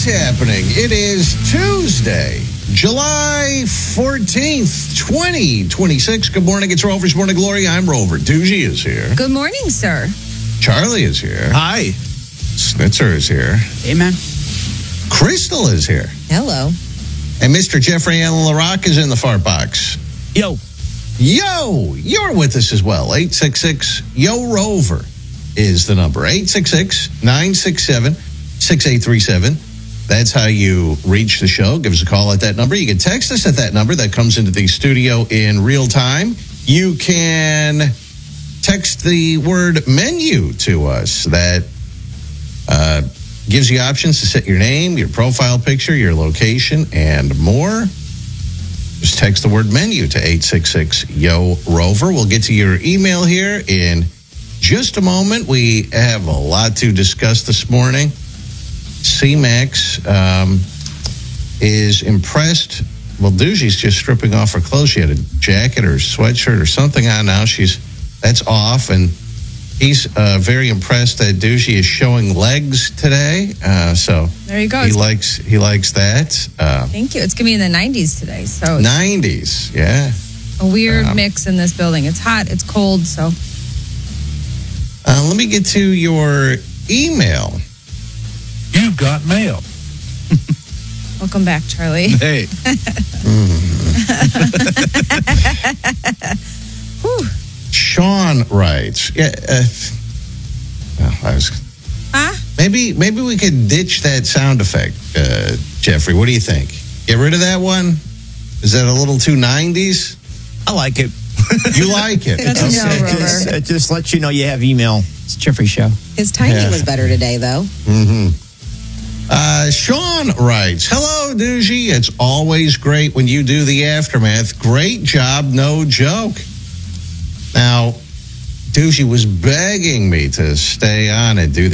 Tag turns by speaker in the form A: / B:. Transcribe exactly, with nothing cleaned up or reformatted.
A: happening? It is Tuesday, July fourteenth, twenty twenty-six. Good morning. It's Rover's Morning Glory. I'm Rover. Doogie is here.
B: Good morning, sir.
A: Charlie is here.
C: Hi.
A: Snitzer is here.
C: Amen.
A: Crystal is here.
B: Hello.
A: And Mister Jeffrey Allen LaRock is in the fart box.
C: Yo.
A: Yo, you're with us as well. eight six six, Y O, ROVER is the number. eight six six, nine six seven, six eight three seven. That's how you reach the show. Give us a call at that number. You can text us at that number. That comes into the studio in real time. You can text the word menu to us. That uh, gives you options to set your name, your profile picture, your location, and more. Just text the word menu to eight six six, Y O, ROVER. We'll get to your email here in just a moment. We have a lot to discuss this morning. C-Max um, is impressed. Well, Doogie's just stripping off her clothes. She had a jacket or sweatshirt or something on now. She's That's off, and he's uh, very impressed that Doogie is showing legs today. Uh, so
B: there you go.
A: He
B: It's
A: likes he likes that. Uh,
B: Thank you. It's going to be in the nineties today. So
A: nineties, yeah.
B: A weird
A: Um,
B: mix in this building. It's hot. It's cold. So
A: Uh, let me get to your email.
C: You've got mail.
B: welcome back, Charlie.
C: Hey.
B: Whew.
A: Sean writes, yeah, uh, well, I was,
B: Huh?
A: maybe maybe we could ditch that sound effect, uh, Jeffrey. What do you think? Get rid of that one? Is that a little too nineties?
C: I like it.
A: You like it?
B: Good to
A: Okay.
B: know,
C: it,
B: Rover.
C: just, it just lets you know you have email. It's Jeffrey Show.
D: His timing
A: Yeah.
D: was better today, though.
A: Mm-hmm. Uh, Sean writes, hello, Doogie. It's always great when you do the aftermath. Great job, no joke. Now, Doogie was begging me to stay on and do the